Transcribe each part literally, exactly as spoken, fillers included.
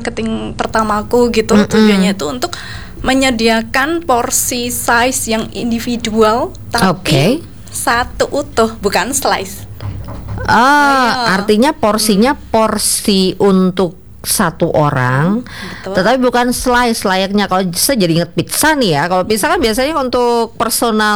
marketing pertamaku gitu. Mm-mm. Tujuannya itu untuk menyediakan porsi size yang individual tapi Oke. satu utuh, bukan slice. Ah, Ayo. artinya porsinya porsi untuk satu orang, Betul. tetapi bukan slice layaknya. Kalau saya jadi inget pizza nih ya. Kalau pizza kan biasanya untuk personal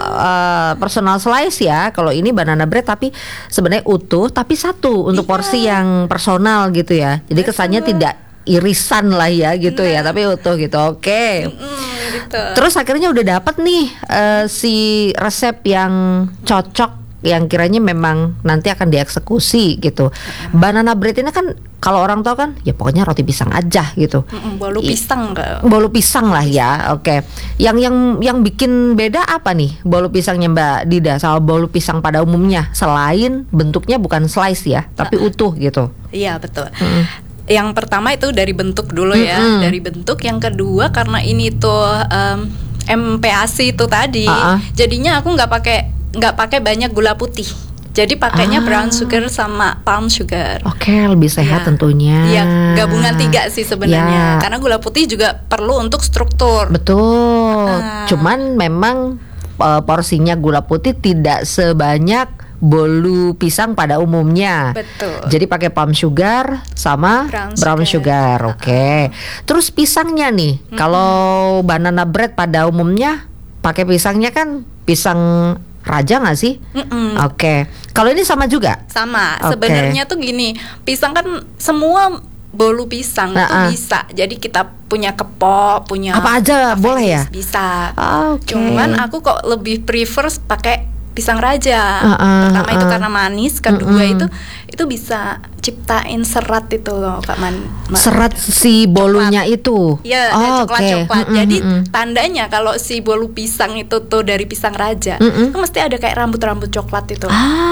uh, personal slice ya. Kalau ini banana bread tapi sebenarnya utuh tapi satu untuk Iya. porsi yang personal gitu ya. Jadi kesannya tidak irisan lah ya gitu ya, tapi utuh gitu. Oke. Mm, gitu. Terus akhirnya udah dapat nih uh, si resep yang cocok, yang kiranya memang nanti akan dieksekusi gitu. Banana bread ini kan kalau orang tahu kan ya pokoknya roti pisang aja gitu. Mm-mm, bolu I- pisang enggak? Bolu pisang lah ya. Oke. Yang yang yang bikin beda apa nih bolu pisangnya Mbak Dida sama bolu pisang pada umumnya, selain bentuknya bukan slice ya, tapi utuh gitu. Iya, betul. Mm. Yang pertama itu dari bentuk dulu ya, Mm-mm. dari bentuk. Yang kedua karena ini tuh um, M P A S I itu tadi, Ah-ah. jadinya aku nggak pakai nggak pakai banyak gula putih. Jadi pakainya Ah. brown sugar sama palm sugar. Oke, lebih sehat Ya. tentunya. Iya, gabungan tiga sih sebenarnya. Ya. Karena gula putih juga perlu untuk struktur. Betul. Ah. Cuman memang uh, porsinya gula putih tidak sebanyak bolu pisang pada umumnya. Betul. Jadi pakai palm sugar sama Brown brown sugar. sugar. Oke. Terus pisangnya nih, kalau banana bread pada umumnya pakai pisangnya kan pisang raja nggak sih? Mm-mm. Oke. Kalau ini sama juga? Sama, Oke. sebenarnya tuh gini, pisang kan semua bolu pisang itu Nah, ah. bisa. Jadi kita punya kepok, punya Apa aja boleh ya? Bisa. Oke. Cuman aku kok lebih prefer pakai pisang raja. Ah, ah, Pertama itu ah. karena manis, kedua Mm-mm. itu itu bisa ciptain serat itu loh, Kak Man. Ma- Serat si bolunya itu. Iya, Oh, ada oke. coklat-coklat. Mm-mm, Jadi mm-mm. tandanya kalau si bolu pisang itu tuh dari pisang raja, Mm-mm. itu mesti ada kayak rambut-rambut coklat itu.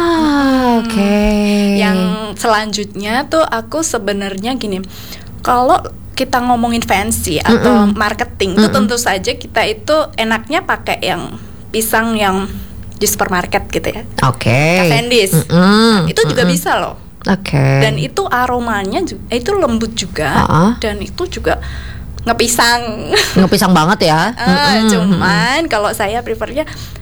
Ah, oke. Yang selanjutnya tuh aku sebenarnya gini, kalau kita ngomongin fancy atau Mm-mm. marketing, itu Mm-mm. tentu saja kita itu enaknya pakai yang pisang yang di supermarket gitu ya, Oke. Cavendish. Mm-mm, Itu juga mm-mm. bisa loh. Oke. Dan itu aromanya juga, itu lembut juga, Ah. dan itu juga ngepisang. Ngepisang banget ya. Ah, Mm-mm, cuman kalau saya prefernya,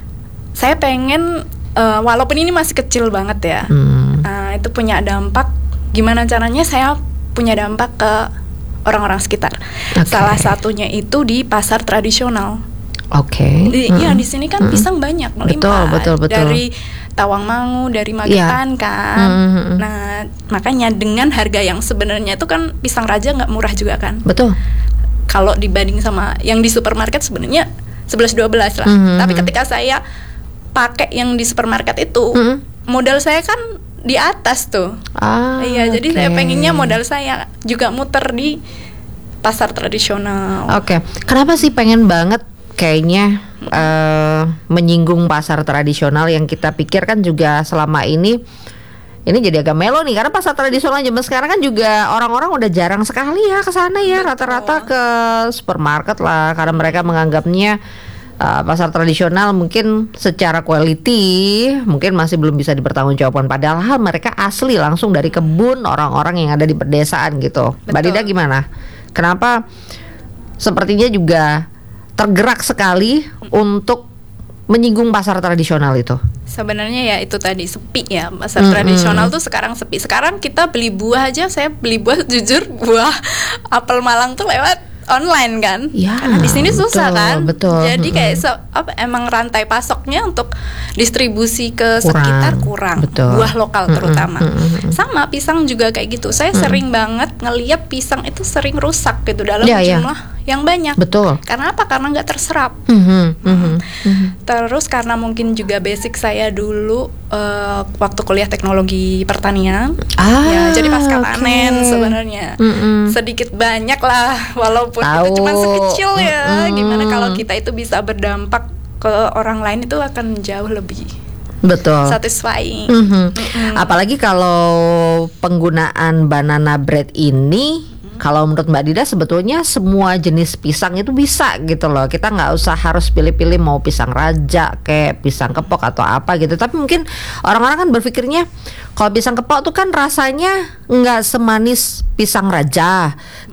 saya pengen eh, walaupun ini masih kecil banget ya, mm-mm. eh, itu punya dampak. Gimana caranya saya punya dampak ke orang-orang sekitar. Oke. Salah satunya itu di pasar tradisional. Oke. Di, Mm-mm. ya di sini kan Mm-mm. pisang banyak Betul, melimpah. betul, betul. Dari Tawangmangu, dari Magetan kan. Mm-mm. Nah, makanya dengan harga yang sebenarnya itu kan pisang raja nggak murah juga kan. Betul. Kalau dibanding sama yang di supermarket sebenarnya sebelas dua belas lah. Mhm. Tapi ketika saya pakai yang di supermarket itu, Mhm. modal saya kan di atas tuh. Ah, Iya, jadi oke. saya pengennya modal saya juga muter di pasar tradisional. Oke. Kenapa sih pengen banget kayaknya eh, menyinggung pasar tradisional yang kita pikir kan juga selama ini ini jadi agak melo nih, karena pasar tradisional zaman sekarang kan juga orang-orang udah jarang sekali ya ke sana ya, Betul. rata-rata ke supermarket lah karena mereka menganggapnya uh, pasar tradisional mungkin secara quality mungkin masih belum bisa dipertanggungjawabkan, padahal mereka asli langsung dari kebun orang-orang yang ada di pedesaan gitu. Mbak Betul. Dida gimana? Kenapa sepertinya juga tergerak sekali untuk menyinggung pasar tradisional itu? Sebenarnya ya itu tadi sepi ya, pasar Mm-mm. tradisional tuh sekarang sepi. Sekarang kita beli buah aja, saya beli buah jujur buah apel Malang tuh lewat online kan. Ya, Karena di sini susah betul, kan. betul. Jadi kayak Mm-mm. se- apa emang rantai pasoknya untuk distribusi ke Kurang, sekitar kurang. betul. Buah lokal Mm-mm, terutama. mm-mm. Sama pisang juga kayak gitu. Saya Mm-mm. sering banget ngeliat pisang itu sering rusak gitu dalam Ya, ya. jumlah yang banyak. Betul. Karena apa? Karena nggak terserap. Mhm, mhm, mhm. Terus karena mungkin juga basic saya dulu eh, waktu kuliah teknologi pertanian, Ah, ya jadi pasca oke. panen sebenarnya Mm-mm. sedikit banyak lah, walaupun Tahu. itu cuma sekecil ya. Mm-mm. Gimana kalau kita itu bisa berdampak ke orang lain, itu akan jauh lebih Betul. satisfying. Mhm. Mm-mm. Apalagi kalau penggunaan banana bread ini, kalau menurut Mbak Dida sebetulnya semua jenis pisang itu bisa gitu loh. Kita nggak usah harus pilih-pilih mau pisang raja kayak pisang kepok atau apa gitu. Tapi mungkin orang-orang kan berpikirnya kalau pisang kepok tuh kan rasanya nggak semanis pisang raja.